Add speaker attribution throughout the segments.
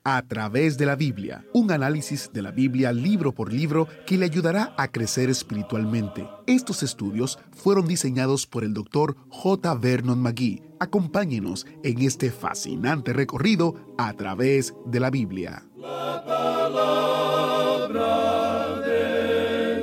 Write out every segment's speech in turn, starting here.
Speaker 1: A través de la Biblia, un análisis de la Biblia libro por libro que le ayudará a crecer espiritualmente. Estos estudios fueron diseñados por el Dr. J. Vernon McGee. Acompáñenos en este fascinante recorrido a través de la Biblia.
Speaker 2: La palabra de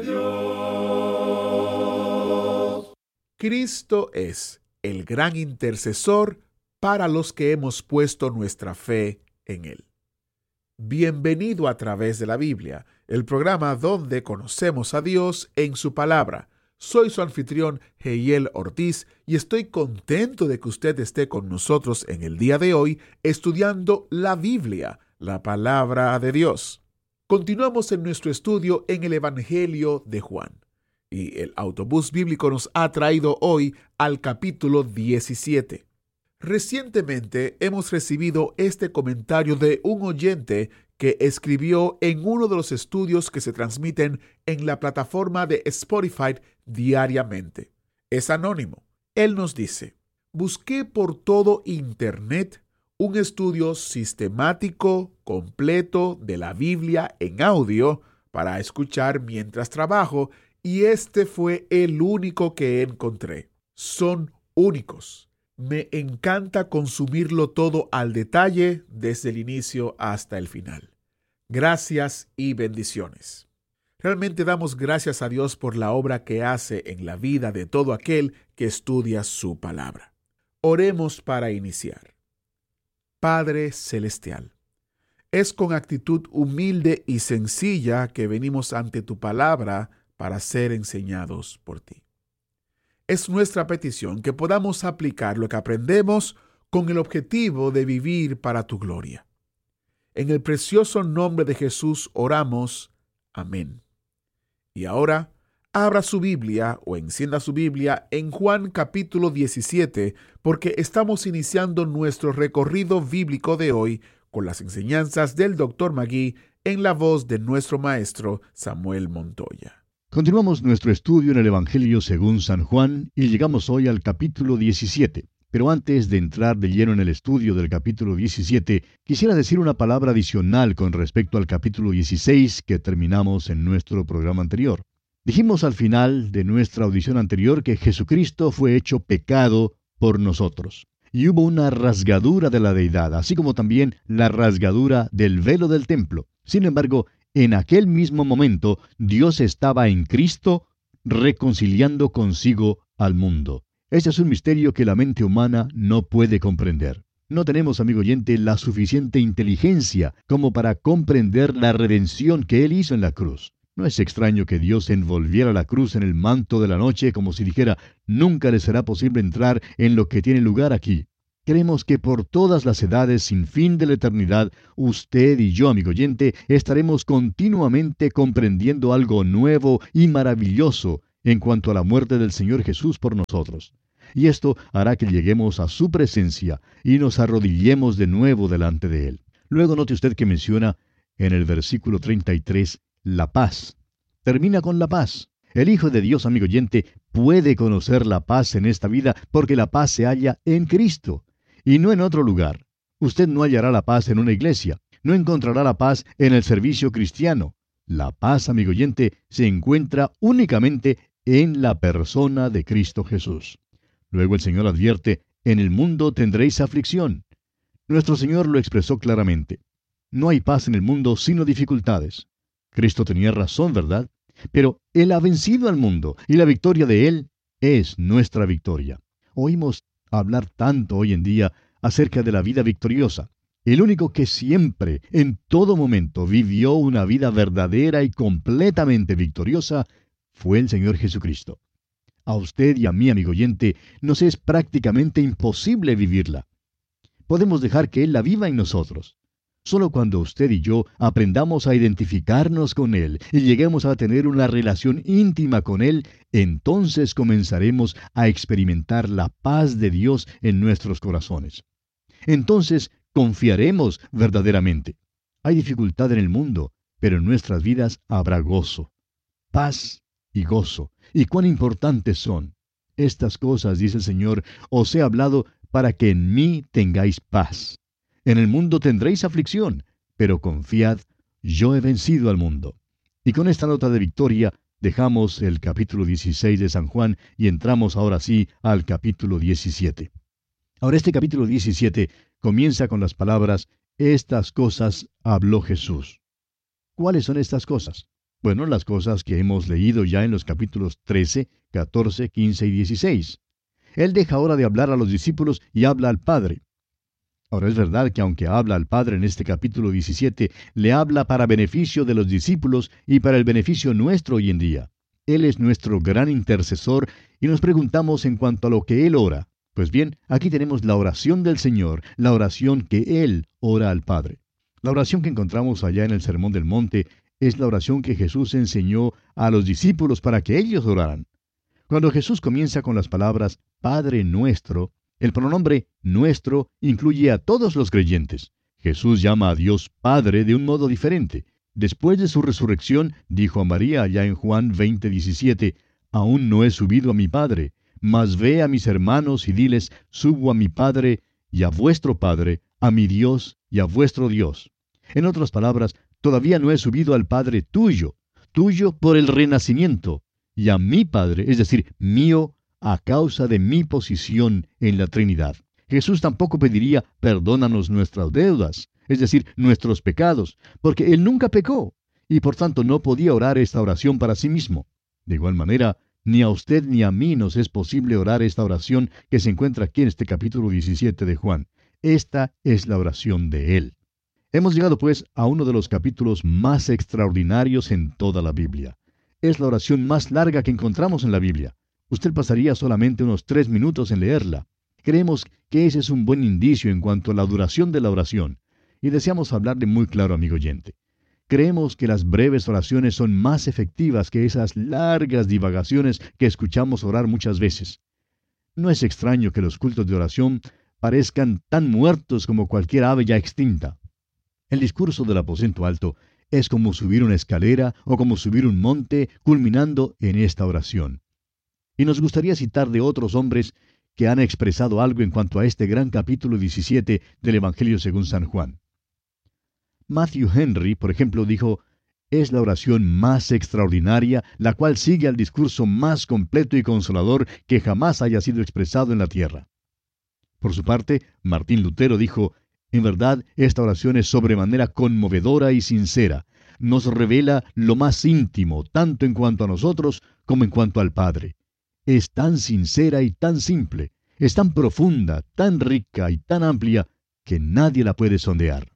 Speaker 2: Dios.
Speaker 1: Cristo es el gran intercesor para los que hemos puesto nuestra fe en Él. Bienvenido a través de la Biblia, el programa donde conocemos a Dios en su palabra. Soy su anfitrión, Heiel Ortiz, y estoy contento de que usted esté con nosotros en el día de hoy estudiando la Biblia, la palabra de Dios. Continuamos en nuestro estudio en el Evangelio de Juan, y el autobús bíblico nos ha traído hoy al capítulo 17. Recientemente hemos recibido este comentario de un oyente que escribió en uno de los estudios que se transmiten en la plataforma de Spotify diariamente. Es anónimo. Él nos dice: busqué por todo Internet un estudio sistemático, completo de la Biblia en audio para escuchar mientras trabajo y este fue el único que encontré. Son únicos. Me encanta consumirlo todo al detalle desde el inicio hasta el final. Gracias y bendiciones. Realmente damos gracias a Dios por la obra que hace en la vida de todo aquel que estudia su palabra. Oremos para iniciar. Padre Celestial, es con actitud humilde y sencilla que venimos ante tu palabra para ser enseñados por ti. Es nuestra petición que podamos aplicar lo que aprendemos con el objetivo de vivir para tu gloria. En el precioso nombre de Jesús oramos. Amén. Y ahora, abra su Biblia o encienda su Biblia en Juan capítulo 17, porque estamos iniciando nuestro recorrido bíblico de hoy con las enseñanzas del Dr. McGee en la voz de nuestro maestro Samuel Montoya.
Speaker 3: Continuamos nuestro estudio en el Evangelio según San Juan y llegamos hoy al capítulo 17. Pero antes de entrar de lleno en el estudio del capítulo 17, quisiera decir una palabra adicional con respecto al capítulo 16 que terminamos en nuestro programa anterior. Dijimos al final de nuestra audición anterior que Jesucristo fue hecho pecado por nosotros. Y hubo una rasgadura de la deidad, así como también la rasgadura del velo del templo. Sin embargo, en aquel mismo momento, Dios estaba en Cristo reconciliando consigo al mundo. Ese es un misterio que la mente humana no puede comprender. No tenemos, amigo oyente, la suficiente inteligencia como para comprender la redención que Él hizo en la cruz. No es extraño que Dios envolviera la cruz en el manto de la noche como si dijera: nunca le será posible entrar en lo que tiene lugar aquí. Creemos que por todas las edades sin fin de la eternidad, usted y yo, amigo oyente, estaremos continuamente comprendiendo algo nuevo y maravilloso en cuanto a la muerte del Señor Jesús por nosotros. Y esto hará que lleguemos a su presencia y nos arrodillemos de nuevo delante de Él. Luego note usted que menciona en el versículo 33, la paz. Termina con la paz. El Hijo de Dios, amigo oyente, puede conocer la paz en esta vida porque la paz se halla en Cristo. Y no en otro lugar. Usted no hallará la paz en una iglesia. No encontrará la paz en el servicio cristiano. La paz, amigo oyente, se encuentra únicamente en la persona de Cristo Jesús. Luego el Señor advierte: en el mundo tendréis aflicción. Nuestro Señor lo expresó claramente. No hay paz en el mundo sino dificultades. Cristo tenía razón, ¿verdad? Pero Él ha vencido al mundo y la victoria de Él es nuestra victoria. Oímos hablar tanto hoy en día acerca de la vida victoriosa. El único que siempre, en todo momento, vivió una vida verdadera y completamente victoriosa fue el Señor Jesucristo. A usted y a mí, amigo oyente, nos es prácticamente imposible vivirla. Podemos dejar que Él la viva en nosotros. Solo cuando usted y yo aprendamos a identificarnos con Él y lleguemos a tener una relación íntima con Él, entonces comenzaremos a experimentar la paz de Dios en nuestros corazones. Entonces confiaremos verdaderamente. Hay dificultad en el mundo, pero en nuestras vidas habrá gozo, paz y gozo. ¿Y cuán importantes son? Estas cosas, dice el Señor, os he hablado para que en mí tengáis paz. En el mundo tendréis aflicción, pero confiad, yo he vencido al mundo. Y con esta nota de victoria dejamos el capítulo 16 de San Juan y entramos ahora sí al capítulo 17. Ahora este capítulo 17 comienza con las palabras, estas cosas habló Jesús. ¿Cuáles son estas cosas? Bueno, las cosas que hemos leído ya en los capítulos 13, 14, 15 y 16. Él deja ahora de hablar a los discípulos y habla al Padre. Ahora es verdad que aunque habla al Padre en este capítulo 17, le habla para beneficio de los discípulos y para el beneficio nuestro hoy en día. Él es nuestro gran intercesor y nos preguntamos en cuanto a lo que Él ora. Pues bien, aquí tenemos la oración del Señor, la oración que Él ora al Padre. La oración que encontramos allá en el Sermón del Monte es la oración que Jesús enseñó a los discípulos para que ellos oraran. Cuando Jesús comienza con las palabras Padre nuestro, el pronombre nuestro incluye a todos los creyentes. Jesús llama a Dios Padre de un modo diferente. Después de su resurrección, dijo a María allá en Juan 20:17, aún no he subido a mi Padre, mas ve a mis hermanos y diles, subo a mi Padre y a vuestro Padre, a mi Dios y a vuestro Dios. En otras palabras, todavía no he subido al Padre tuyo, tuyo por el renacimiento, y a mi Padre, es decir, mío, a causa de mi posición en la Trinidad. Jesús tampoco pediría, perdónanos nuestras deudas, es decir, nuestros pecados, porque Él nunca pecó, y por tanto no podía orar esta oración para sí mismo. De igual manera, ni a usted ni a mí nos es posible orar esta oración que se encuentra aquí en este capítulo 17 de Juan. Esta es la oración de Él. Hemos llegado pues a uno de los capítulos más extraordinarios en toda la Biblia. Es la oración más larga que encontramos en la Biblia. Usted pasaría solamente unos 3 minutos en leerla. Creemos que ese es un buen indicio en cuanto a la duración de la oración, y deseamos hablarle muy claro, amigo oyente. Creemos que las breves oraciones son más efectivas que esas largas divagaciones que escuchamos orar muchas veces. No es extraño que los cultos de oración parezcan tan muertos como cualquier ave ya extinta. El discurso del aposento alto es como subir una escalera o como subir un monte, culminando en esta oración. Y nos gustaría citar de otros hombres que han expresado algo en cuanto a este gran capítulo 17 del Evangelio según San Juan. Matthew Henry, por ejemplo, dijo, es la oración más extraordinaria, la cual sigue al discurso más completo y consolador que jamás haya sido expresado en la tierra. Por su parte, Martín Lutero dijo, en verdad, esta oración es sobremanera conmovedora y sincera. Nos revela lo más íntimo, tanto en cuanto a nosotros como en cuanto al Padre. Es tan sincera y tan simple, es tan profunda, tan rica y tan amplia, que nadie la puede sondear.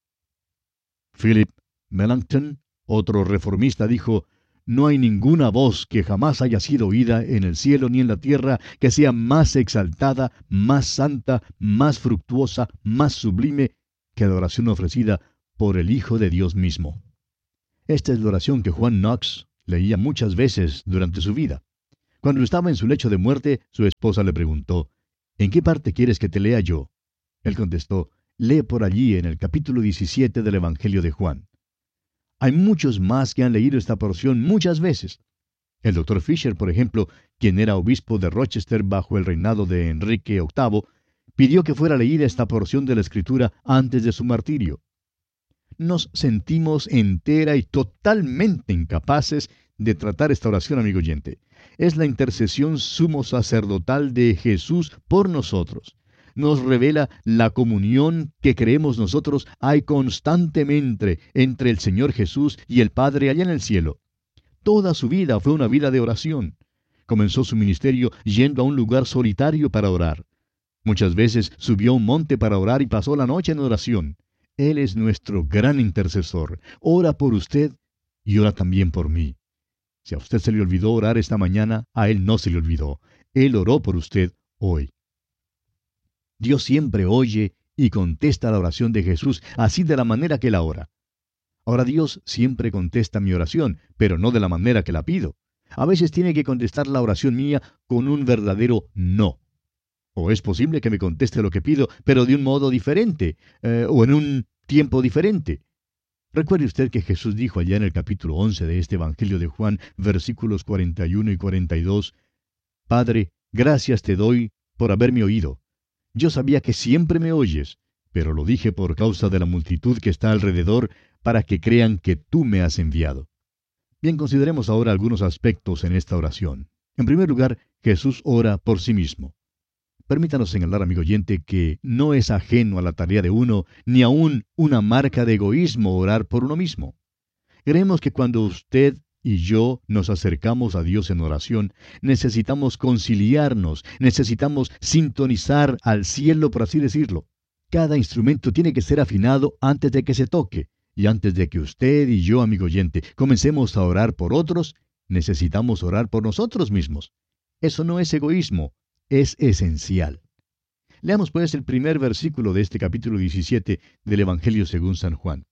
Speaker 3: Philip Melanchthon, otro reformista, dijo, no hay ninguna voz que jamás haya sido oída en el cielo ni en la tierra que sea más exaltada, más santa, más fructuosa, más sublime que la oración ofrecida por el Hijo de Dios mismo. Esta es la oración que Juan Knox leía muchas veces durante su vida. Cuando estaba en su lecho de muerte, su esposa le preguntó, ¿en qué parte quieres que te lea yo? Él contestó, lee por allí en el capítulo 17 del Evangelio de Juan. Hay muchos más que han leído esta porción muchas veces. El Dr. Fisher, por ejemplo, quien era obispo de Rochester bajo el reinado de Enrique VIII, pidió que fuera leída esta porción de la Escritura antes de su martirio. Nos sentimos entera y totalmente incapaces de tratar esta oración, amigo oyente. Es la intercesión sumo sacerdotal de Jesús por nosotros. Nos revela la comunión que creemos nosotros hay constantemente entre el Señor Jesús y el Padre allá en el cielo. Toda su vida fue una vida de oración. Comenzó su ministerio yendo a un lugar solitario para orar. Muchas veces subió a un monte para orar y pasó la noche en oración. Él es nuestro gran intercesor. Ora por usted y ora también por mí. Si a usted se le olvidó orar esta mañana, a Él no se le olvidó. Él oró por usted hoy. Dios siempre oye y contesta la oración de Jesús, así de la manera que la ora. Ahora Dios siempre contesta mi oración, pero no de la manera que la pido. A veces tiene que contestar la oración mía con un verdadero no. O es posible que me conteste lo que pido, pero de un modo diferente, o en un tiempo diferente. Recuerde usted que Jesús dijo allá en el capítulo 11 de este Evangelio de Juan, versículos 41 y 42, Padre, gracias te doy por haberme oído. Yo sabía que siempre me oyes, pero lo dije por causa de la multitud que está alrededor, para que crean que tú me has enviado. Bien, consideremos ahora algunos aspectos en esta oración. En primer lugar, Jesús ora por sí mismo. Permítanos señalar, amigo oyente, que no es ajeno a la tarea de uno, ni aún una marca de egoísmo orar por uno mismo. Creemos que cuando usted y yo nos acercamos a Dios en oración, necesitamos conciliarnos, necesitamos sintonizar al cielo, por así decirlo. Cada instrumento tiene que ser afinado antes de que se toque. Y antes de que usted y yo, amigo oyente, comencemos a orar por otros, necesitamos orar por nosotros mismos. Eso no es egoísmo, es esencial. Leamos pues el primer versículo de este capítulo 17 del Evangelio según San Juan.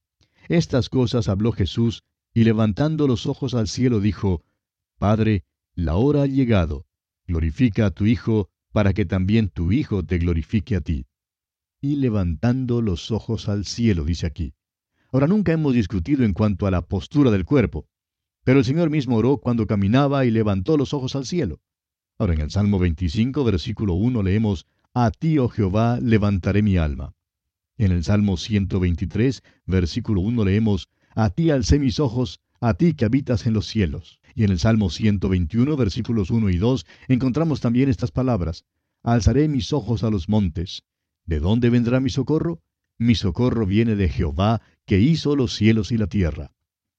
Speaker 3: Estas cosas habló Jesús, y levantando los ojos al cielo dijo, Padre, la hora ha llegado. Glorifica a tu Hijo, para que también tu Hijo te glorifique a ti. Y levantando los ojos al cielo, dice aquí. Ahora, nunca hemos discutido en cuanto a la postura del cuerpo, pero el Señor mismo oró cuando caminaba y levantó los ojos al cielo. Ahora, en el Salmo 25, versículo 1, leemos, A ti, oh Jehová, levantaré mi alma. En el Salmo 123, versículo 1, leemos, A ti alcé mis ojos, a ti que habitas en los cielos. Y en el Salmo 121, versículos 1 y 2, encontramos también estas palabras, Alzaré mis ojos a los montes. ¿De dónde vendrá mi socorro? Mi socorro viene de Jehová, que hizo los cielos y la tierra.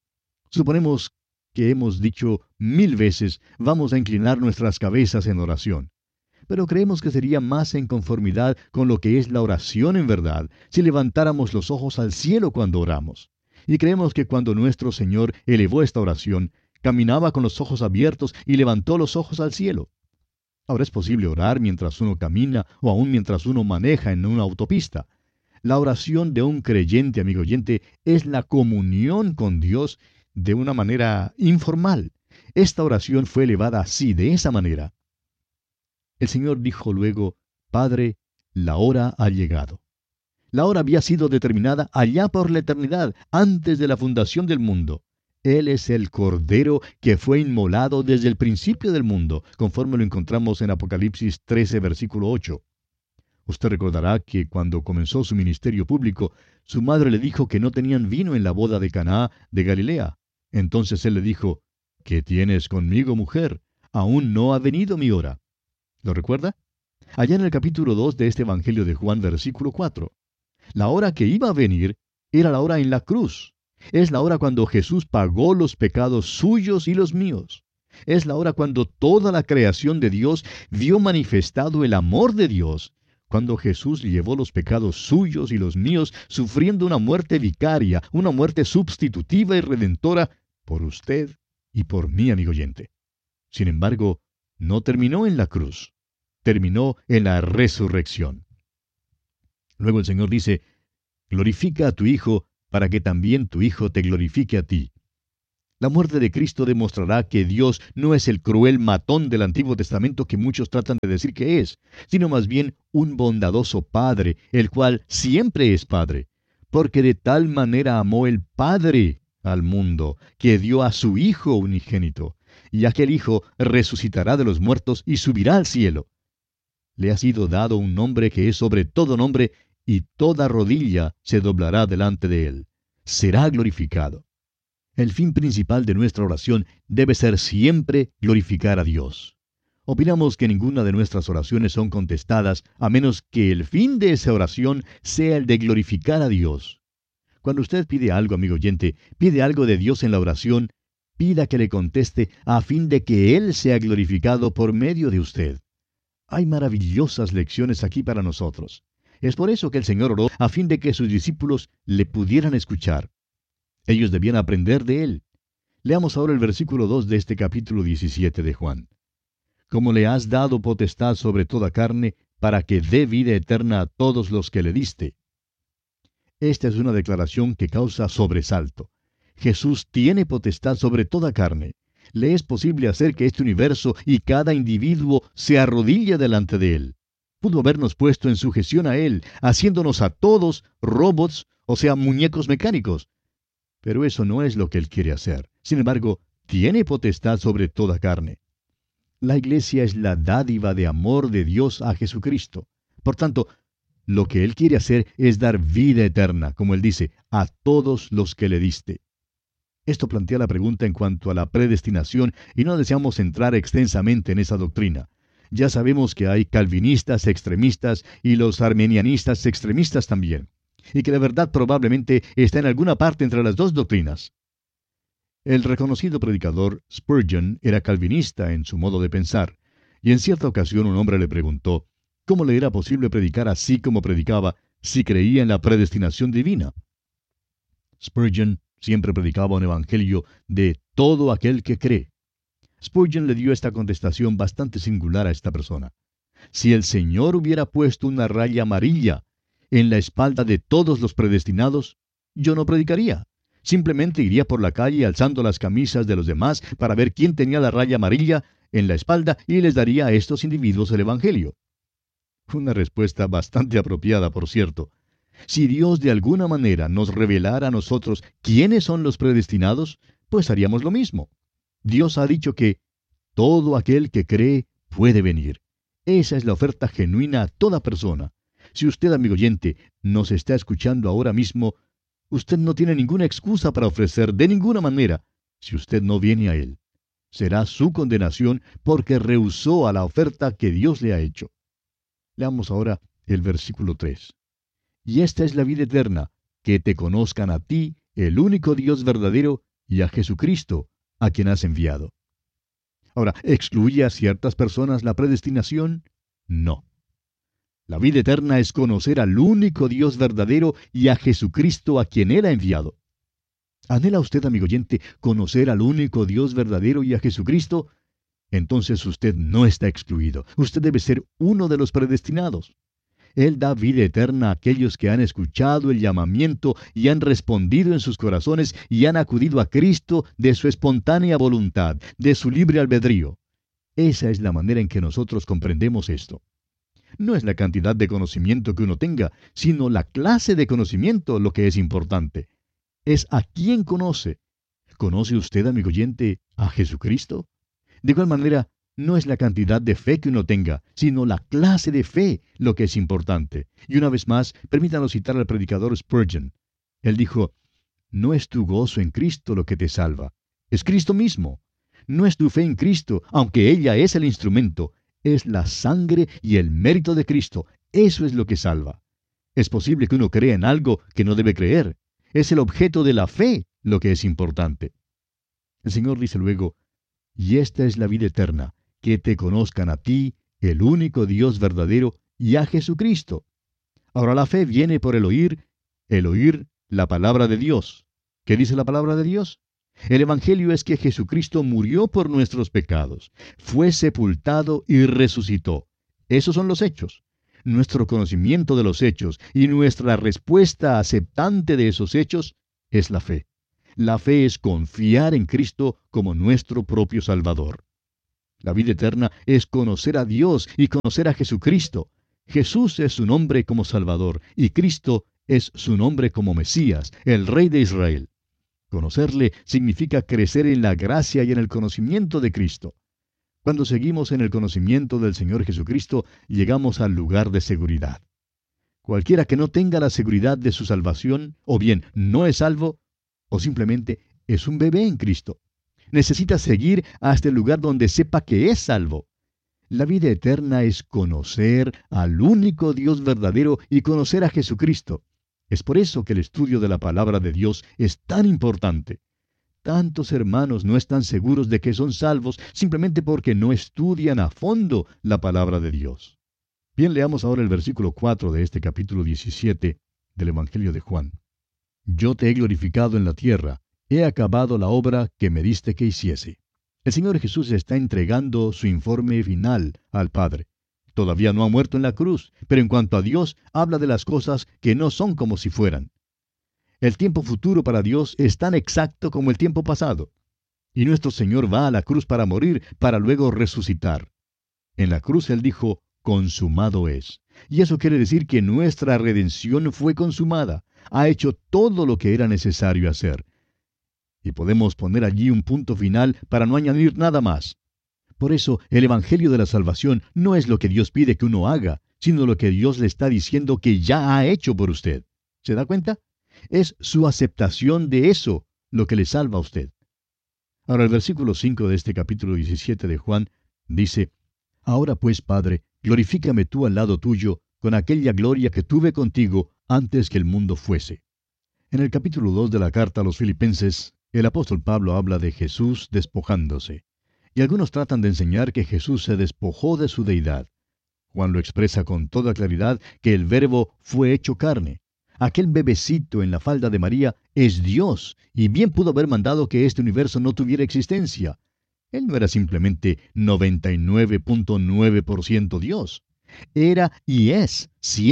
Speaker 3: Suponemos que hemos dicho 1000 veces, vamos a inclinar nuestras cabezas en oración. Pero creemos que sería más en conformidad con lo que es la oración en verdad, si levantáramos los ojos al cielo cuando oramos. Y creemos que cuando nuestro Señor elevó esta oración, caminaba con los ojos abiertos y levantó los ojos al cielo. Ahora es posible orar mientras uno camina o aún mientras uno maneja en una autopista. La oración de un creyente, amigo oyente, es la comunión con Dios de una manera informal. Esta oración fue elevada así, de esa manera. El Señor dijo luego, Padre, la hora ha llegado. La hora había sido determinada allá por la eternidad, antes de la fundación del mundo. Él es el Cordero que fue inmolado desde el principio del mundo, conforme lo encontramos en Apocalipsis 13, versículo 8. Usted recordará que cuando comenzó su ministerio público, su madre le dijo que no tenían vino en la boda de Caná de Galilea. Entonces él le dijo, ¿qué tienes conmigo, mujer? Aún no ha venido mi hora. ¿Lo recuerda? Allá en el capítulo 2 de este Evangelio de Juan, versículo 4. La hora que iba a venir era la hora en la cruz. Es la hora cuando Jesús pagó los pecados suyos y los míos. Es la hora cuando toda la creación de Dios vio manifestado el amor de Dios, cuando Jesús llevó los pecados suyos y los míos, sufriendo una muerte vicaria, una muerte sustitutiva y redentora, por usted y por mí, amigo oyente. Sin embargo, no terminó en la cruz, terminó en la resurrección. Luego el Señor dice, glorifica a tu Hijo, para que también tu Hijo te glorifique a ti. La muerte de Cristo demostrará que Dios no es el cruel matón del Antiguo Testamento que muchos tratan de decir que es, sino más bien un bondadoso Padre, el cual siempre es Padre, porque de tal manera amó el Padre al mundo, que dio a su Hijo unigénito, y aquel Hijo resucitará de los muertos y subirá al cielo. Le ha sido dado un nombre que es sobre todo nombre, y toda rodilla se doblará delante de él. Será glorificado. El fin principal de nuestra oración debe ser siempre glorificar a Dios. Opinamos que ninguna de nuestras oraciones son contestadas a menos que el fin de esa oración sea el de glorificar a Dios. Cuando usted pide algo, amigo oyente, pide algo de Dios en la oración, pida que le conteste a fin de que Él sea glorificado por medio de usted. Hay maravillosas lecciones aquí para nosotros. Es por eso que el Señor oró a fin de que sus discípulos le pudieran escuchar. Ellos debían aprender de Él. Leamos ahora el versículo 2 de este capítulo 17 de Juan. Como le has dado potestad sobre toda carne, para que dé vida eterna a todos los que le diste. Esta es una declaración que causa sobresalto. Jesús tiene potestad sobre toda carne. Le es posible hacer que este universo y cada individuo se arrodille delante de Él. Pudo habernos puesto en sujeción a Él, haciéndonos a todos robots, o sea, muñecos mecánicos. Pero eso no es lo que Él quiere hacer. Sin embargo, tiene potestad sobre toda carne. La iglesia es la dádiva de amor de Dios a Jesucristo. Por tanto, Lo que Él quiere hacer es dar vida eterna, como Él dice, a todos los que le diste. Esto plantea la pregunta en cuanto a la predestinación y no deseamos entrar extensamente en esa doctrina. Ya sabemos que hay calvinistas extremistas y los armenianistas extremistas también, y que la verdad probablemente está en alguna parte entre las dos doctrinas. El reconocido predicador Spurgeon era calvinista en su modo de pensar, y en cierta ocasión un hombre le preguntó cómo le era posible predicar así como predicaba si creía en la predestinación divina. Spurgeon siempre predicaba un evangelio de todo aquel que cree. Spurgeon le dio esta contestación bastante singular a esta persona. Si el Señor hubiera puesto una raya amarilla en la espalda de todos los predestinados, yo no predicaría. Simplemente iría por la calle alzando las camisas de los demás para ver quién tenía la raya amarilla en la espalda y les daría a estos individuos el evangelio. Una respuesta bastante apropiada, por cierto. Si Dios de alguna manera nos revelara a nosotros quiénes son los predestinados, pues haríamos lo mismo. Dios ha dicho que todo aquel que cree puede venir. Esa es la oferta genuina a toda persona. Si usted, amigo oyente, nos está escuchando ahora mismo, usted no tiene ninguna excusa para ofrecer de ninguna manera si usted no viene a Él. Será su condenación porque rehusó a la oferta que Dios le ha hecho. Leamos ahora el versículo 3. Y esta es la vida eterna, que te conozcan a ti, el único Dios verdadero, y a Jesucristo, a quien has enviado. Ahora, ¿excluye a ciertas personas la predestinación? No. La vida eterna es conocer al único Dios verdadero y a Jesucristo a quien Él ha enviado. ¿Anhela usted, amigo oyente, conocer al único Dios verdadero y a Jesucristo? Entonces usted no está excluido. Usted debe ser uno de los predestinados. Él da vida eterna a aquellos que han escuchado el llamamiento y han respondido en sus corazones y han acudido a Cristo de su espontánea voluntad, de su libre albedrío. Esa es la manera en que nosotros comprendemos esto. No es la cantidad de conocimiento que uno tenga, sino la clase de conocimiento lo que es importante. Es a quién conoce. ¿Conoce usted, amigo oyente, a Jesucristo? De igual manera, no es la cantidad de fe que uno tenga, sino la clase de fe lo que es importante. Y una vez más, permítanos citar al predicador Spurgeon. Él dijo, no es tu gozo en Cristo lo que te salva, es Cristo mismo. No es tu fe en Cristo, aunque ella es el instrumento, es la sangre y el mérito de Cristo. Eso es lo que salva. Es posible que uno crea en algo que no debe creer. Es el objeto de la fe lo que es importante. El Señor dice luego, y esta es la vida eterna, que te conozcan a ti, el único Dios verdadero, y a Jesucristo. Ahora la fe viene por el oír la palabra de Dios. ¿Qué dice la palabra de Dios? El Evangelio es que Jesucristo murió por nuestros pecados, fue sepultado y resucitó. Esos son los hechos. Nuestro conocimiento de los hechos y nuestra respuesta aceptante de esos hechos es la fe. La fe es confiar en Cristo como nuestro propio Salvador. La vida eterna es conocer a Dios y conocer a Jesucristo. Jesús es su nombre como Salvador y Cristo es su nombre como Mesías, el Rey de Israel. Conocerle significa crecer en la gracia y en el conocimiento de Cristo. Cuando seguimos en el conocimiento del Señor Jesucristo, llegamos al lugar de seguridad. Cualquiera que no tenga la seguridad de su salvación, o bien no es salvo, o simplemente es un bebé en Cristo. Necesita seguir hasta el lugar donde sepa que es salvo. La vida eterna es conocer al único Dios verdadero y conocer a Jesucristo. Es por eso que el estudio de la palabra de Dios es tan importante. Tantos hermanos no están seguros de que son salvos simplemente porque no estudian a fondo la palabra de Dios. Bien, leamos ahora el versículo 4 de este capítulo 17 del Evangelio de Juan. Yo te he glorificado en la tierra, he acabado la obra que me diste que hiciese. El Señor Jesús está entregando su informe final al Padre. Todavía no ha muerto en la cruz, pero en cuanto a Dios, habla de las cosas que no son como si fueran. El tiempo futuro para Dios es tan exacto como el tiempo pasado. Y nuestro Señor va a la cruz para morir, para luego resucitar. En la cruz Él dijo, consumado es. Y eso quiere decir que nuestra redención fue consumada. Ha hecho todo lo que era necesario hacer. Y podemos poner allí un punto final para no añadir nada más. Por eso, el Evangelio de la Salvación no es lo que Dios pide que uno haga, sino lo que Dios le está diciendo que ya ha hecho por usted. ¿Se da cuenta? Es su aceptación de eso lo que le salva a usted. Ahora el versículo 5 de este capítulo 17 de Juan dice, Ahora pues, Padre, glorifícame tú al lado tuyo, con aquella gloria que tuve contigo antes que el mundo fuese. En el capítulo 2 de la carta a los Filipenses, el apóstol Pablo habla de Jesús despojándose. Y algunos tratan de enseñar que Jesús se despojó de su deidad. Juan lo expresa con toda claridad que el Verbo fue hecho carne. Aquel bebecito en la falda de María es Dios, y bien pudo haber mandado que este universo no tuviera existencia. Él no era simplemente 99.9% Dios. Era y es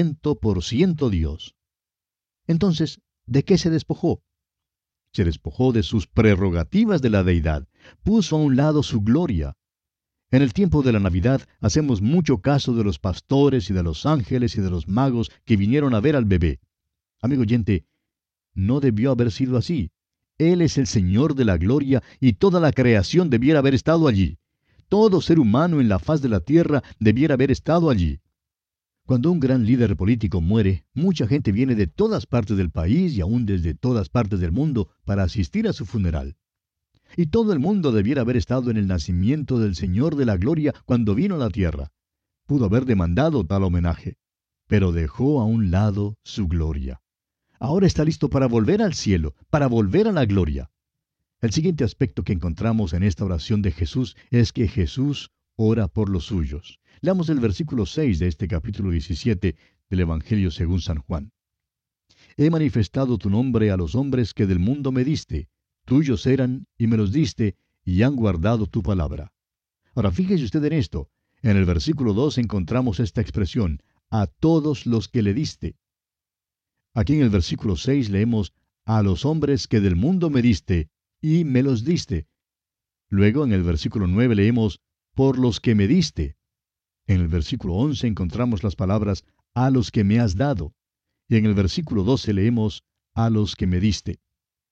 Speaker 3: 100% Dios. Entonces, ¿de qué se despojó? Se despojó de sus prerrogativas de la deidad. Puso a un lado su gloria. En el tiempo de la Navidad hacemos mucho caso de los pastores y de los ángeles y de los magos que vinieron a ver al bebé. Amigo oyente, no debió haber sido así. Él es el Señor de la gloria y toda la creación debiera haber estado allí. Todo ser humano en la faz de la tierra debiera haber estado allí. Cuando un gran líder político muere, mucha gente viene de todas partes del país y aún desde todas partes del mundo para asistir a su funeral. Y todo el mundo debiera haber estado en el nacimiento del Señor de la gloria cuando vino a la tierra. Pudo haber demandado tal homenaje, pero dejó a un lado su gloria. Ahora está listo para volver al cielo, para volver a la gloria. El siguiente aspecto que encontramos en esta oración de Jesús es que Jesús ora por los suyos. Leamos el versículo 6 de este capítulo 17 del Evangelio según San Juan. He manifestado tu nombre a los hombres que del mundo me diste. Tuyos eran y me los diste, y han guardado tu palabra. Ahora fíjese usted en esto. En el versículo 2 encontramos esta expresión, a todos los que le diste. Aquí en el versículo 6 leemos, a los hombres que del mundo me diste, y me los diste. Luego en el versículo 9 leemos, por los que me diste. En el versículo 11 encontramos las palabras, a los que me has dado. Y en el versículo 12 leemos, a los que me diste.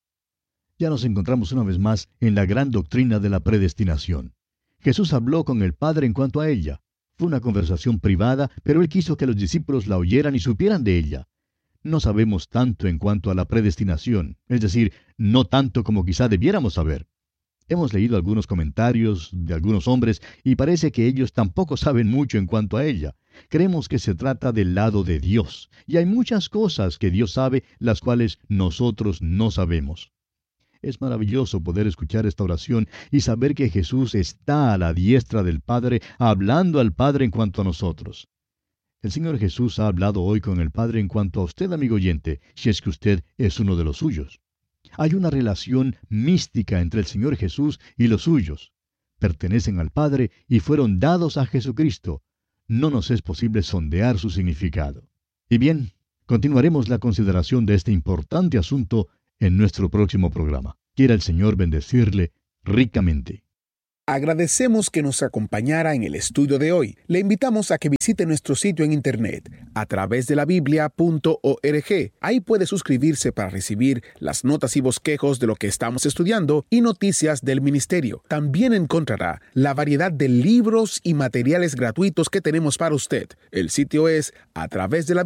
Speaker 3: Ya nos encontramos una vez más en la gran doctrina de la predestinación. Jesús habló con el Padre en cuanto a ella. Fue una conversación privada, pero Él quiso que los discípulos la oyeran y supieran de ella. No sabemos tanto en cuanto a la predestinación, es decir, no tanto como quizá debiéramos saber. Hemos leído algunos comentarios de algunos hombres y parece que ellos tampoco saben mucho en cuanto a ella. Creemos que se trata del lado de Dios, y hay muchas cosas que Dios sabe, las cuales nosotros no sabemos. Es maravilloso poder escuchar esta oración y saber que Jesús está a la diestra del Padre, hablando al Padre en cuanto a nosotros. El Señor Jesús ha hablado hoy con el Padre en cuanto a usted, amigo oyente, si es que usted es uno de los suyos. Hay una relación mística entre el Señor Jesús y los suyos. Pertenecen al Padre y fueron dados a Jesucristo. No nos es posible sondear su significado. Y bien, continuaremos la consideración de este importante asunto en nuestro próximo programa. Quiera el Señor bendecirle ricamente.
Speaker 1: Agradecemos que nos acompañara en el estudio de hoy. Le invitamos a que visite nuestro sitio en internet a través de la biblia.org. Ahí puede suscribirse para recibir las notas y bosquejos de lo que estamos estudiando y noticias del ministerio. También encontrará la variedad de libros y materiales gratuitos que tenemos para usted. El sitio es a través de la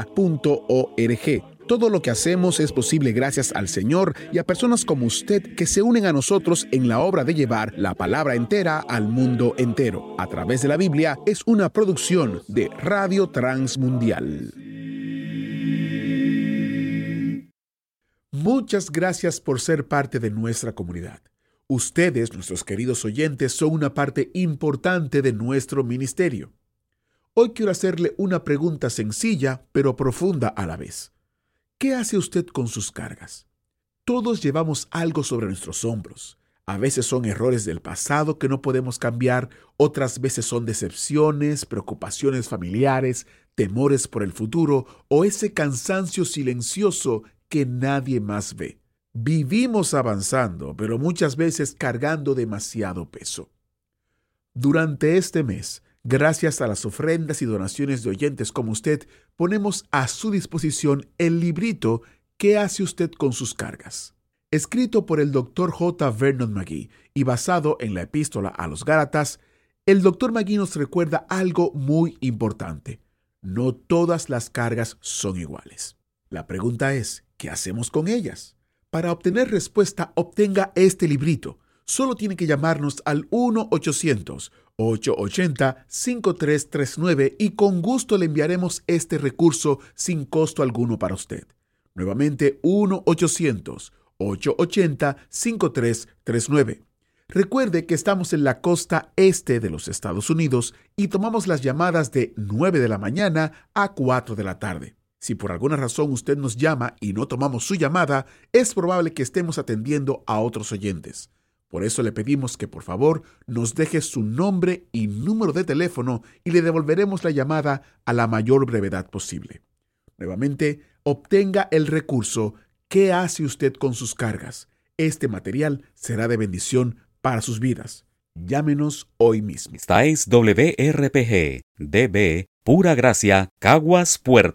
Speaker 1: biblia.org. Todo lo que hacemos es posible gracias al Señor y a personas como usted que se unen a nosotros en la obra de llevar la palabra entera al mundo entero. A través de la Biblia es una producción de Radio Transmundial. Muchas gracias por ser parte de nuestra comunidad. Ustedes, nuestros queridos oyentes, son una parte importante de nuestro ministerio. Hoy quiero hacerle una pregunta sencilla, pero profunda a la vez. ¿Qué hace usted con sus cargas? Todos llevamos algo sobre nuestros hombros. A veces son errores del pasado que no podemos cambiar, otras veces son decepciones, preocupaciones familiares, temores por el futuro o ese cansancio silencioso que nadie más ve. Vivimos avanzando, pero muchas veces cargando demasiado peso. Durante este mes, gracias a las ofrendas y donaciones de oyentes como usted, ponemos a su disposición el librito ¿Qué hace usted con sus cargas?, escrito por el Dr. J. Vernon McGee y basado en la epístola a los Gálatas. El Dr. McGee nos recuerda algo muy importante. No todas las cargas son iguales. La pregunta es, ¿qué hacemos con ellas? Para obtener respuesta, obtenga este librito. Solo tiene que llamarnos al 1-800-880-5339 y con gusto le enviaremos este recurso sin costo alguno para usted. Nuevamente, 1-800-880-5339. Recuerde que estamos en la costa este de los Estados Unidos y tomamos las llamadas de 9 de la mañana a 4 de la tarde. Si por alguna razón usted nos llama y no tomamos su llamada, es probable que estemos atendiendo a otros oyentes. Por eso le pedimos que por favor nos deje su nombre y número de teléfono y le devolveremos la llamada a la mayor brevedad posible. Nuevamente, obtenga el recurso ¿Qué hace usted con sus cargas? Este material será de bendición para sus vidas. Llámenos hoy mismo.
Speaker 4: Esta es WRPG, DB, Pura Gracia, Caguas, Puerto